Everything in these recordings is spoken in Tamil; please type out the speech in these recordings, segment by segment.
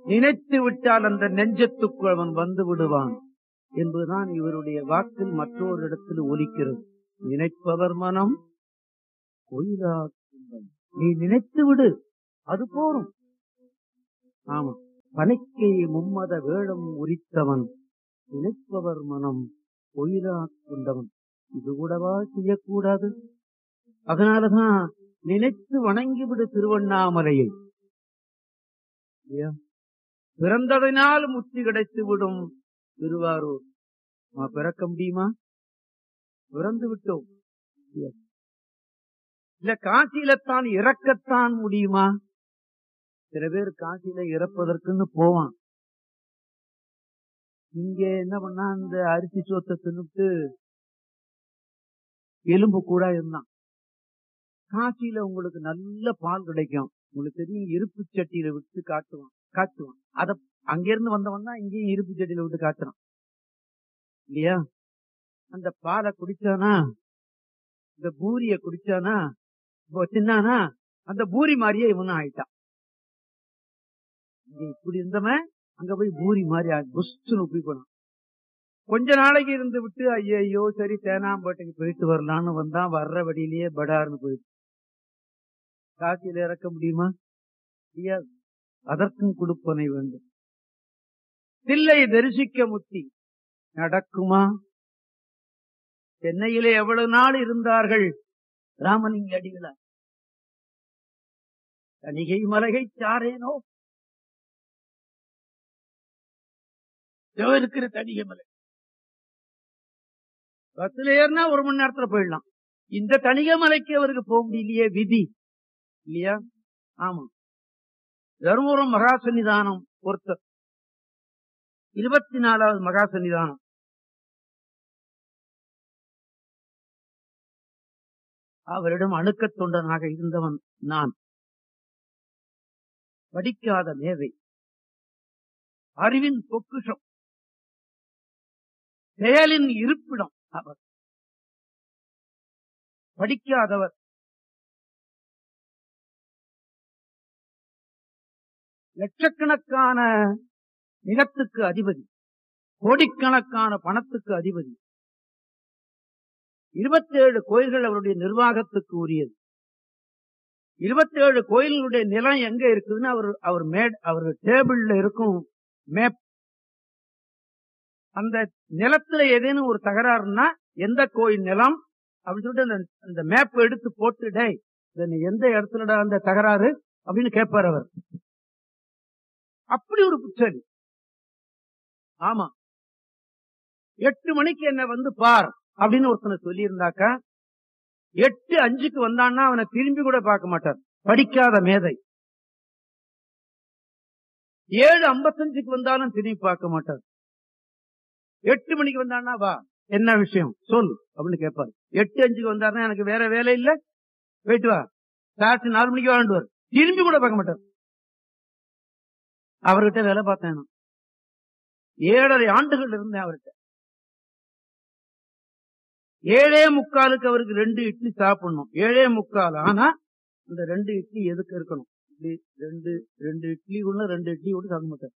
நினைத்து விட்டால் அந்த நெஞ்சத்துக்குள் அவன் வந்து விடுவான் என்பதுதான் இவருடைய வாக்கில் மற்றொரு இடத்தில் ஒலிக்கிறது. நினைப்பவர் மனம் கோயிலா குந்தம். நீ நினைத்து விடு, அது போரும். ஆமா, பனைக்கை மும்மத வேடம் உரித்தவன் நினைப்பவர் மனம் கோயிலா குந்தவன். இது கூடவா செய்யக்கூடாது? அதனாலதான் நினைத்து வணங்கிவிடு திருவண்ணாமலையை. பிறந்ததனால் முத்தி கிடைத்து விடும் திருவாரூர். பிறக்க முடியுமா? பிறந்து விட்டோம். இல்ல காசியிலத்தான் இறக்கத்தான் முடியுமா? சில பேர் காசியில இறப்பதற்குன்னு போவான். இங்க என்ன பண்ணா, அந்த அரிசி சோத்தை தின்னுட்டு எலும்பு கூட இருந்தான். காசியில உங்களுக்கு நல்ல பால் கிடைக்கும். உங்களுக்கு தெரியும், இருப்பு சட்டியில விட்டு காட்டுவான். அத அங்கிருந்து வந்தவன் தான் இங்கேயும் இருப்பு சட்டியில விட்டு காட்டுறான் இல்லையா? அந்த பாலை குடிச்சானா, இந்த பூரிய குடிச்சானா, சின்னானா, அந்த பூரி மாதிரியே இவனும் ஆயிட்டான். இப்படி இருந்தவன் அங்க போய் பூரி மாதிரி புஷ்னு உப்பி போனான். கொஞ்ச நாளைக்கு இருந்து விட்டு ஐயோ சரி தேனாம்பேட்டைக்கு போயிட்டு வரலான்னு வந்தான். வர்ற வழியிலேயே படார்னு போயிட்டு. காசியில இறக்க முடியுமா? அதற்கும் கொடுப்பனை வேண்டும். தில்லை தரிசிக்க முத்தி நடக்குமா? சென்னையிலே எவ்வளவு நாள் இருந்தார்கள் ராமலிங்க அடிகளார். தணிகை மலகை சாரேனோ இருக்கிற தணிகை மலை பஸ்ல ஏறினா 1 மணி நேரத்துல போயிடலாம். இந்த தணிகை மலைக்கு அவருக்கு போக முடியலையே, விதி இல்லையா? ஆமா, தருமபுரம் மகா சன்னிதானம் பொறுத்த 24வது மகா சன்னிதானம். அவரிடம் அணுக்கத் தொண்டனாக இருந்தவன் நான். படிக்காத மேதை, அறிவின் பொக்குஷம், செயலின் இருப்பிடம். அவர் படிக்காதவர். லட்சக்கணக்கான நிலத்துக்கு அதிபதி, கோடிக்கணக்கான பணத்துக்கு அதிபதி. 27 கோயில்கள் அவருடைய நிர்வாகத்துக்கு உரியது. 27 கோயில்களுடைய நிலம் எங்க இருக்குதுன்னு அவர் டேபிள்ல இருக்கும் மேப். அந்த நிலத்துல ஏதேனும் ஒரு தகராறுன்னா எந்த கோயில் நிலம் அப்படின்னு சொல்லிட்டு அந்த மேப் எடுத்து போட்டு எந்த இடத்துல அந்த தகராறு அப்படின்னு கேட்பார் அவர். அப்படி ஒரு புத்தரி. ஆமா, 8 மணிக்கு என்ன வந்து பார் அப்படின்னு ஒருத்தனை சொல்லி இருந்தாக்கா 8:05 வந்தான்னா அவனை திரும்பி கூட பார்க்க மாட்டார். படிக்காத மேதை. 7:55 வந்தாலும் திரும்பி பார்க்க மாட்டார். 8 மணிக்கு வந்தான்னா வா, என்ன விஷயம் சொல் அப்படின்னு கேட்பாரு. 8:05 வந்தாருன்னா எனக்கு வேற வேலை இல்ல, போயிட்டு வா, சாட்சி 4 மணிக்கு வாழ்ந்துவார். திரும்பி கூட பார்க்க மாட்டார். அவர்கிட்ட வேலை பார்த்தேன். 7.5 ஆண்டுகள் இருந்தேன் அவர்கிட்ட. 7:45 அவருக்கு 2 இட்லி சாப்பிடணும். 7:45 ஆனா அந்த 2 இட்லி எதுக்கு இருக்கணும்? 2 இட்லி உள்ள 2 இட்லி கூட சாப்பிட மாட்டார்.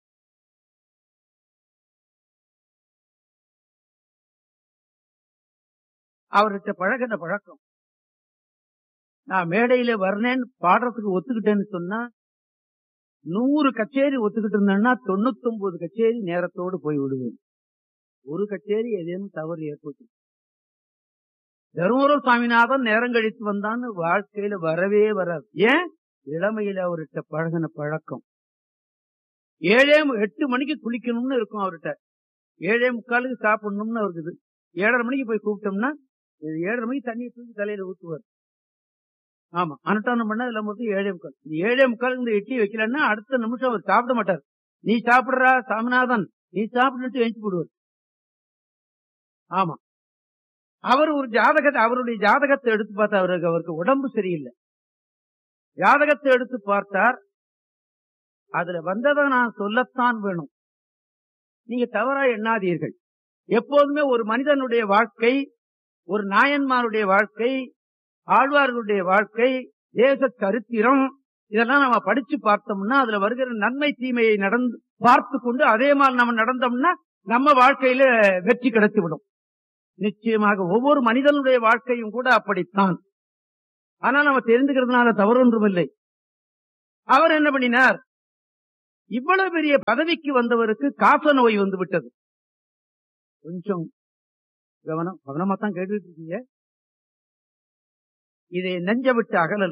அவர்கிட்ட பழகின பழக்கம். நான் மேடையில வரனேன்னு பாடுறதுக்கு ஒத்துக்கிட்டேன்னு சொன்னா 100 கச்சேரி ஒத்துக்கிட்டு இருந்தேன்னா 99 கச்சேரி நேரத்தோடு போய் விடுவேன். ஒரு கச்சேரி ஏதேனும் தவறு ஏற்பட்டு தருமபுரம் சாமிநாதன் நேரம் கழித்து வந்தான்னு வாழ்க்கையில வரவே வராது. ஏன்? இளமையில அவர்கிட்ட பழகின பழக்கம். 8 மணிக்கு குளிக்கணும்னு இருக்கும் அவர்கிட்ட. 7:45 சாப்பிடணும்னு இருக்குது. 7:30 மணிக்கு போய் கூப்பிட்டோம்னா 7:30 மணிக்கு தண்ணியை தூக்கி தலையில ஊத்துவார். ஆமா, அனுஷ்டானம் பண்ண இதுல மொத்தம் 7:45. 7:45 இந்த இட்லி வைக்கலன்னா அடுத்த நிமிஷம் அவர் சாப்பிட மாட்டார். நீ சாப்பிடுறா சாமிநாதன், நீ சாப்பிட்டு எழுச்சி போடுவார். ஆமா, அவர் ஒரு அவருடைய ஜாதகத்தை எடுத்து பார்த்தா அவருக்கு உடம்பு சரியில்லை. ஜாதகத்தை எடுத்து பார்த்தார். அதுல வந்ததை நான் சொல்லத்தான் வேணும், நீங்க தவறா எண்ணாதீர்கள். எப்போதுமே ஒரு மனிதனுடைய வாழ்க்கை, ஒரு நாயன்மாருடைய வாழ்க்கை, ஆழ்வார்களுடைய வாழ்க்கை, தேச சரித்திரம் இதெல்லாம் நம்ம படிச்சு பார்த்தோம்னா அதுல வருகிற நன்மை தீமையை நடந்து பார்த்து கொண்டு அதே மாதிரி நம்ம நடந்தோம்னா நம்ம வாழ்க்கையில வெற்றி கிடைத்து விடும். நிச்சயமாக ஒவ்வொரு மனிதனுடைய வாழ்க்கையும் கூட அப்படித்தான். ஆனா நம்ம தெரிந்துக்கிறதுனால தவறு ஒன்றும் இல்லை. அவர் என்ன பண்ணினார், இவ்வளவு பெரிய பதவிக்கு வந்தவருக்கு காச நோய் வந்து விட்டது. கொஞ்சம் கவனமா தான் கேட்டுட்டு இருக்கீங்க. இதை நெஞ்ச விட்டு அகலல.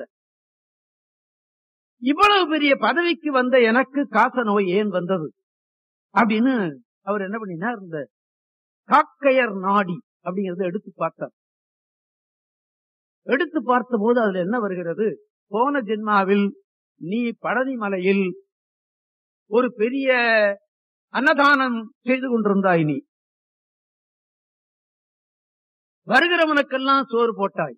இவ்வளவு பெரிய பதவிக்கு வந்த எனக்கு காச நோய் ஏன் வந்தது அப்படின்னு அவர் என்ன பண்ணினார், இந்த காக்கையர் நாடி அப்படிங்கறத எடுத்து பார்த்தார். எடுத்து பார்த்த போது அதுல என்ன வருகிறது, போன ஜென்மாவில் நீ பழனி மலையில் ஒரு பெரிய அன்னதானம் செய்து கொண்டிருந்தாய். நீ வருகிறவனுக்கெல்லாம் சோறு போட்டாய்.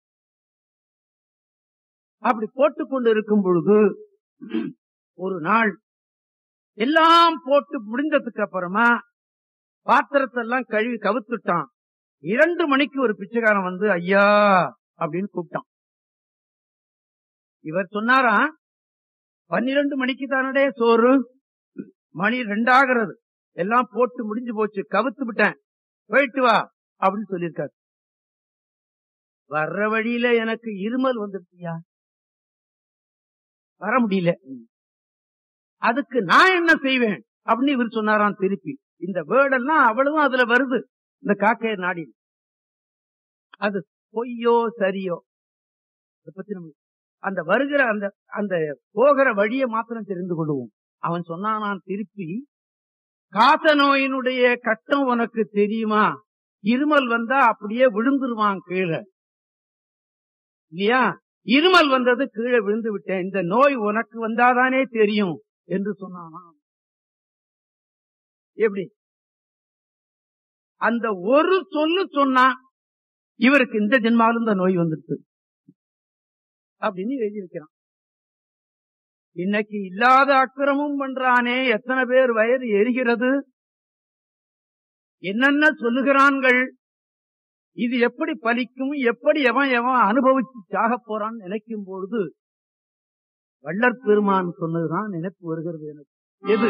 அப்படி போட்டுக் கொண்டு இருக்கும் பொழுது ஒரு நாள் எல்லாம் போட்டு முடிந்ததுக்கு அப்புறமா பாத்திரத்தை எல்லாம் கழுவி கவுத்துட்டான். 2 மணிக்கு ஒரு பிச்சைக்காரன் வந்து ஐயா அப்படின்னு கூப்பிட்டான். இவர் சொன்னாரா, 12 மணிக்கு தானடே சோறு, மணி 2 ஆகிறது, எல்லாம் போட்டு முடிஞ்சு போச்சு, கவுத்து விட்டேன், போயிட்டு வா அப்படின்னு சொல்லியிருக்காரு. வர்ற வழியில எனக்கு இருமல் வந்துருச்சியா, வர முடியல, அதுக்கு நான் என்ன செய்வேன் அப்படின்னு இவர் சொன்னாராம். திருப்பி இந்த வேர்டெல்லாம் அவ்வளவும் அதுல வருது இந்த காக்கையர் நாடி. அது பொய்யோ சரியோ பத்தி நம்ம அந்த வருகிற அந்த அந்த போகிற வழியை மாத்திரம் தெரிந்து கொள்வோம். அவன் சொன்னான் திருப்பி, காச நோயினுடைய கட்டம் உனக்கு தெரியுமா, இருமல் வந்தா அப்படியே விழுந்துருவான் கீழே இல்லையா, இருமல் வந்தது கீழே விழுந்து விட்டேன், இந்த நோய் உனக்கு வந்தாதானே தெரியும் என்று சொன்னானா. எப்படி அந்த ஒரு சொல்லு சொன்னா இவருக்கு இந்த ஜென்மாவிலும் இந்த நோய் வந்துருக்கு அப்படின்னு எழுதியிருக்கிறான். இன்னைக்கு இல்லாத அக்கிரமும் பண்றானே, எத்தனை பேர் வயது எரிகிறது, என்னென்ன சொல்லுகிறான்கள், இது எப்படி பலிக்கும், எப்படி எவன் எவன் அனுபவிச்சு சாக போறான்னு நினைக்கும் பொழுது வள்ளற் பெருமான் சொன்னதுதான் நினைப்பு வருகிறது எனக்கு. எது